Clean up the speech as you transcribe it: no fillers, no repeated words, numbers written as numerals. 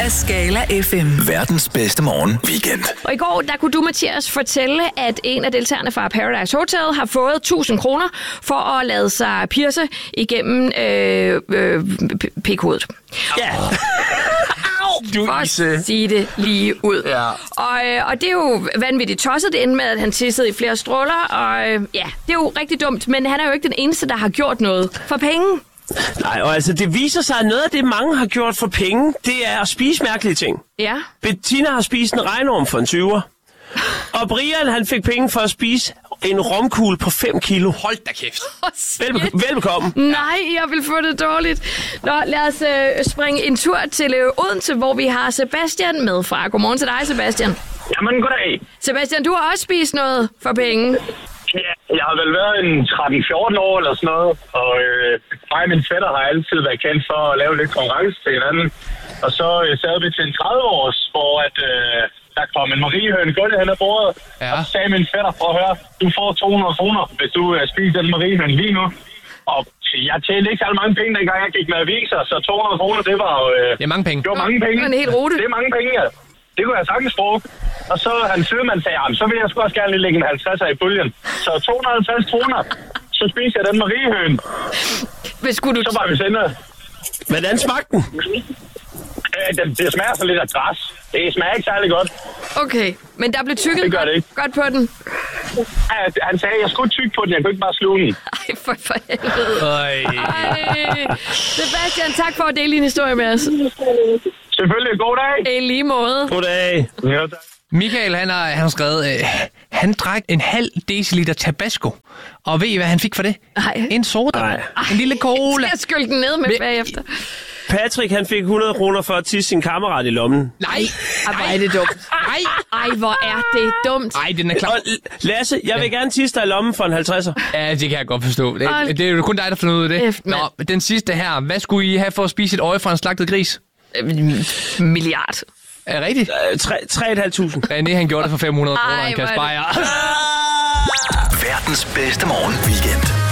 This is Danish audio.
af Skala FM. Verdens bedste morgen weekend. Og i går, der kunne du, Mathias, fortælle, at en af deltagerne fra Paradise Hotel har fået 1.000 kroner for at lade sig pierce igennem pikhovedet. Ja. For at sige det lige ud. Ja. Og det er jo vanvittigt tosset. Det endte med, at han tissede i flere stråler. Og ja, det er jo rigtig dumt. Men han er jo ikke den eneste, der har gjort noget for penge. Nej, og altså det viser sig, at noget af det, mange har gjort for penge, det er at spise mærkelige ting. Ja. Bettina har spist en regnorm for en 20'er. Og Brian, han fik penge for at spise en romkugle på 5 kilo. Hold da kæft. Velbekomme. Nej, jeg vil få det dårligt. Nå, lad os springe en tur til Odense, hvor vi har Sebastian med fra. Godmorgen til dig, Sebastian. Jamen, goddag. Sebastian, du har også spist noget for penge. Ja, jeg har vel været en 13-14 år eller sådan noget, og mig og min fætter har altid været kendt for at lave lidt konkurrence til hinanden. Og så sad vi til en 30-års, hvor at, der kom en mariehøne gulvet hen ad bordet, og så sagde min fætter, prøv at høre, du får 200 kroner, hvis du spiser den mariehøne lige nu. Og jeg tjente ikke så mange penge, dengang jeg gik med aviser, så 200 kroner, det var jo... Det er mange penge. Det var mange penge. Det var en hel rute. Det er mange penge, ja. Det kunne jeg sagtens bruge. Og så hans søgemand sagde, så vil jeg sgu også gerne lige lægge en 50'er i puljen. Så 250 kroner, så spiser jeg den mariehøne. Så var vi sender. Hvordan smagte den? Det smager så lidt af græs. Det smager ikke særlig godt. Okay, men der blev tykket godt på den. Han sagde, jeg skulle tykke på den, jeg kunne ikke bare sluge den. Ej, for helvede. Ej. Sebastian, tak for at dele din historie med os. Selvfølgelig, god dag. I lige måde. Goddag. Ja, tak. Michael, han har skrevet, han drak en halv deciliter Tabasco. Og ved I, hvad han fik for det? Nej. En soda. Nej. En lille cola. Jeg skyldte den ned med bagefter. Patrick, han fik 100 kroner for at tisse sin kammerat i lommen. Nej. Ej, hvor er det dumt. Ej, hvor er det dumt. Ej, den er klar. Og Lasse, jeg vil gerne tisse dig i lommen for en 50'er. Ja, det kan jeg godt forstå. Det er jo kun dig, der finder ud af det. Nå, den sidste her. Hvad skulle I have for at spise et øje fra en slagtet gris? Milliard. Er det rigtigt? 3.500. René, han gjorde det for 500 kroner, han kan spejre. Verdens bedste morgen weekend.